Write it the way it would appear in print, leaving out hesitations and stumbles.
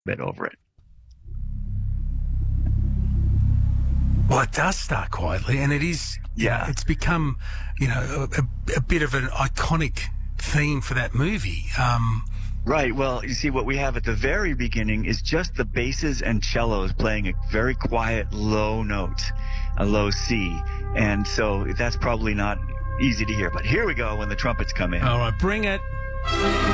bit over it. Well, it does start quietly, and it is. Yeah. It's become, a bit of an iconic theme for that movie. Right. Well, you see, what we have at the very beginning is just the basses and cellos playing a very quiet, low note, a low C. And so that's probably not easy to hear. But here we go when the trumpets come in. All right, bring it.